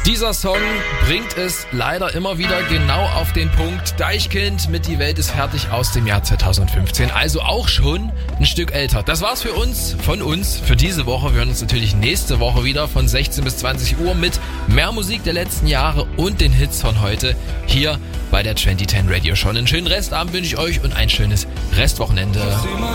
Dieser Song bringt es leider immer wieder genau auf den Punkt. Deichkind mit Die Welt ist fertig aus dem Jahr 2015. Also auch schon ein Stück älter. Das war's von uns für diese Woche. Wir hören uns natürlich nächste Woche wieder von 16 bis 20 Uhr mit mehr Musik der letzten Jahre und den Hits von heute hier bei der 2010 Radio Show. Einen schönen Restabend wünsche ich euch und ein schönes Restwochenende.